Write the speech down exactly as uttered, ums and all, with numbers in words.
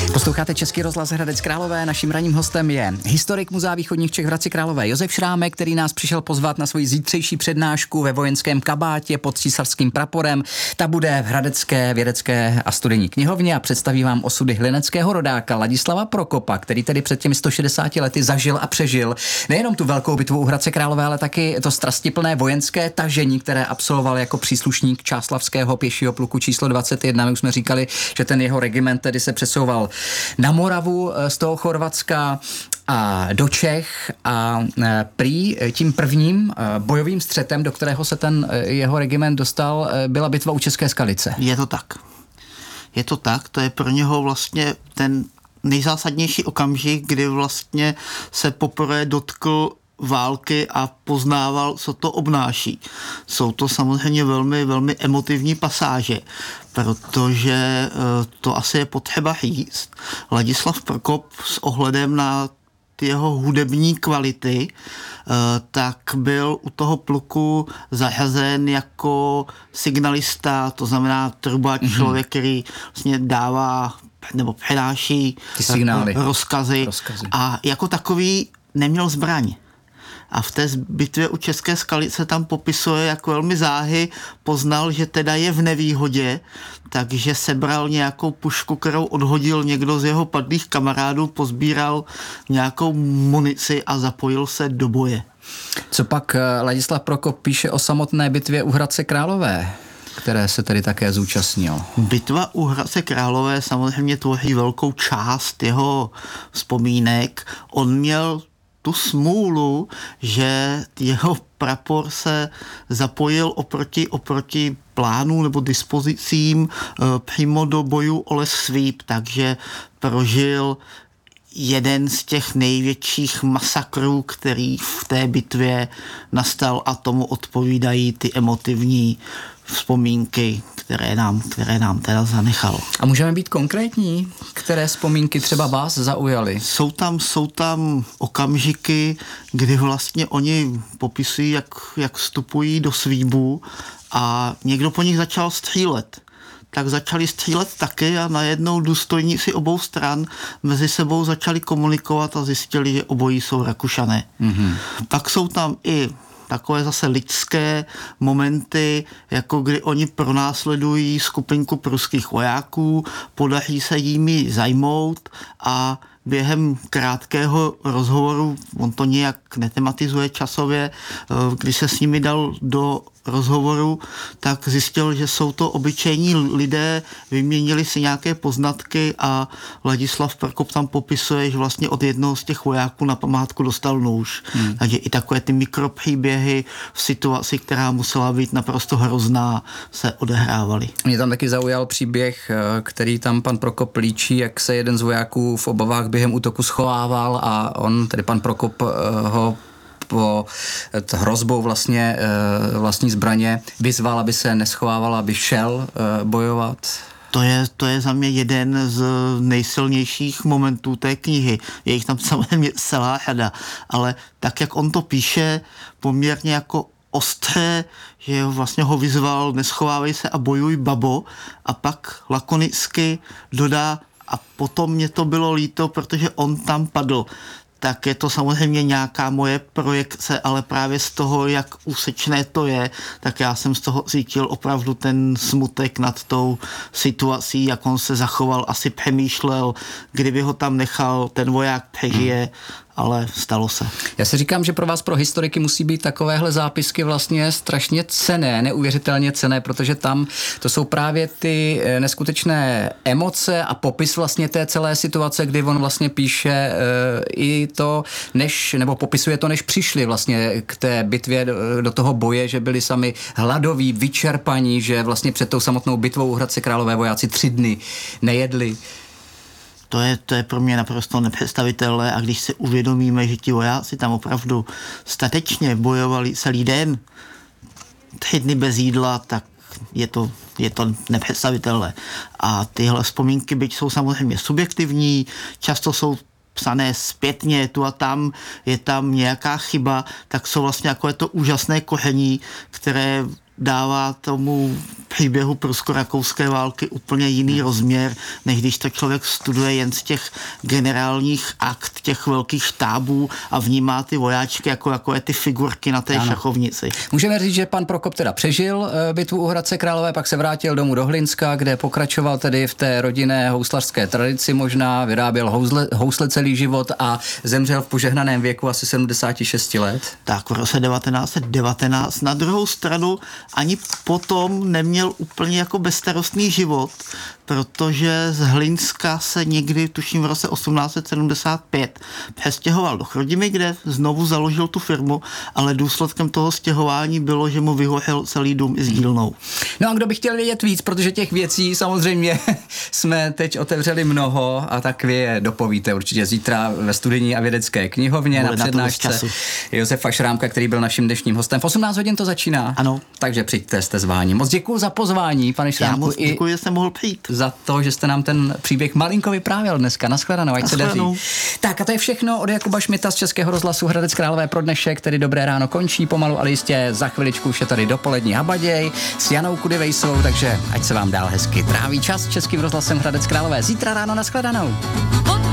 Posloucháte Český rozhlas Hradec Králové, naším ranním hostem je historik Muzea východních Čech v Hradci Králové Josef Šrámek, který nás přišel pozvat na svoji zítřejší přednášku ve vojenském kabátě pod císařským praporem. Ta bude v Hradecké vědecké a studijní knihovně a představí vám osudy hlineckého rodáka Ladislava Prokopa, který tedy před těmi sto šedesáti lety zažil a přežil nejenom tu velkou bitvu u Hradce Králové, ale taky to strastiplné vojenské tažení, které absolvoval jako příslušník Čáslavského pěšího pluku číslo dvacet jedna. My už jsme říkali, že ten jeho regiment tedy se přesouval na Moravu z toho Chorvatska a do Čech a prý tím prvním bojovým střetem, do kterého se ten jeho regiment dostal, byla bitva u České Skalice. Je to tak. Je to tak, to je pro něho vlastně ten nejzásadnější okamžik, kdy vlastně se poprvé dotkl války a poznával, co to obnáší. Jsou to samozřejmě velmi, velmi emotivní pasáže, protože to asi je potřeba říct. Ladislav Prokop s ohledem na ty jeho hudební kvality, tak byl u toho pluku zařazen jako signalista, to znamená trubač, mm-hmm. člověk, který vlastně dává nebo přenáší ty signály, rozkazy, rozkazy a jako takový neměl zbraň. A v té bitvě u České Skalice tam popisuje, jak velmi záhy poznal, že teda je v nevýhodě, takže sebral nějakou pušku, kterou odhodil někdo z jeho padlých kamarádů, pozbíral nějakou munici a zapojil se do boje. Co pak Ladislav Prokop píše o samotné bitvě u Hradce Králové, které se tedy také zúčastnil? Bitva u Hradce Králové samozřejmě tvoří velkou část jeho vzpomínek. On měl tu smůlu, že jeho prapor se zapojil oproti, oproti plánu nebo dispozicím e, přímo do bojů o Les Svíp, takže prožil jeden z těch největších masakrů, který v té bitvě nastal, a tomu odpovídají ty emotivní vzpomínky, které nám, které nám teda zanechal. A můžeme být konkrétní? Které vzpomínky třeba vás zaujaly? Jsou tam, jsou tam okamžiky, kdy vlastně oni popisují, jak, jak vstupují do Svíbu a někdo po nich začal střílet. Tak začali střílet taky a najednou důstojníci obou stran mezi sebou začali komunikovat a zjistili, že obojí jsou Rakušané. Mm-hmm. Tak jsou tam i takové zase lidské momenty, jako kdy oni pronásledují skupinku pruských vojáků, podaří se jimi zajmout a během krátkého rozhovoru, on to nějak netematizuje časově, když se s nimi dal do rozhovoru, tak zjistil, že jsou to obyčejní lidé, vyměnili si nějaké poznatky a Ladislav Prokop tam popisuje, že vlastně od jednoho z těch vojáků na památku dostal nůž. Hmm. Takže i takové ty mikropříběhy v situaci, která musela být naprosto hrozná, se odehrávaly. Mě tam taky zaujal příběh, který tam pan Prokop líčí, jak se jeden z vojáků v obavách během útoku schovával a on, tedy pan Prokop, ho po hrozbou vlastně vlastní zbraně vyzval, aby se neschovával, aby šel bojovat. To je, to je za mě jeden z nejsilnějších momentů té knihy. Je jich tam samozřejmě celá řada, ale tak, jak on to píše, poměrně jako ostré, že vlastně ho vyzval, neschovávej se a bojuj, babo, a pak lakonicky dodá, a potom mě to bylo líto, protože on tam padl. Tak je to samozřejmě nějaká moje projekce, ale právě z toho, jak úsečné to je, tak já jsem z toho cítil opravdu ten smutek nad tou situací, jak on se zachoval, asi přemýšlel, kdyby ho tam nechal, ten voják přežije, ale stalo se. Já si říkám, že pro vás, pro historiky, musí být takovéhle zápisky vlastně strašně cenné, neuvěřitelně cenné, protože tam to jsou právě ty neskutečné emoce a popis vlastně té celé situace, kdy on vlastně píše e, i to, než, nebo popisuje to, než přišli vlastně k té bitvě do, do toho boje, že byli sami hladoví, vyčerpaní, že vlastně před tou samotnou bitvou u Hradce Králové vojáci tři dny nejedli. To je, to je pro mě naprosto nepředstavitelné, a když si uvědomíme, že ti vojáci tam opravdu statečně bojovali celý den, tři dny bez jídla, tak je to, je to nepředstavitelné. A tyhle vzpomínky, byť jsou samozřejmě subjektivní, často jsou psané zpětně, tu a tam je tam nějaká chyba, tak jsou vlastně jako je to úžasné koření, které dává tomu příběhu prusko-rakouské války úplně jiný rozměr, než když to člověk studuje jen z těch generálních akt, těch velkých štábů a vnímá ty vojáčky jako, jako je ty figurky na té ano. šachovnici. Můžeme říct, že pan Prokop teda přežil bitvu u Hradce Králové, pak se vrátil domů do Hlinska, kde pokračoval tedy v té rodinné houslařské tradici možná, vyráběl housle, housle celý život a zemřel v požehnaném věku asi sedmdesáti šesti let. Tak v roce devatenáct set devatenáct. Na druhou stranu ani potom neměl úplně jako bezstarostný život, protože z Hlinska se někdy, tuším v roce osmnáct set sedmdesát pět, přestěhoval do Chrudimi, kde znovu založil tu firmu, ale důsledkem toho stěhování bylo, že mu vyhořel celý dům i s dílnou. No a kdo by chtěl vědět víc, protože těch věcí samozřejmě jsme teď otevřeli mnoho a tak vy je dopovíte určitě zítra ve studijní a vědecké knihovně Bude na přednášce Josefa Šrámka, který byl naším dnešním hostem. V osmnáct hodin to začíná. Ano. Takže přijďte, jste zváni. Moc děkuji za pozvání, pane Šrámku. Já moc děkuji, že jsem mohl přijít. Za to, že jste nám ten příběh malinko vyprávěl dneska. Naschledanou, ať se daří. Tak a to je všechno od Jakuba Šmita z Českého rozhlasu Hradec Králové pro dnešek, který Dobré ráno končí pomalu, ale jistě za chviličku už je tady dopolední Habaděj s Janou Kudivejsovou, takže ať se vám dál hezky tráví čas s Českým rozhlasem Hradec Králové. Zítra ráno naschledanou.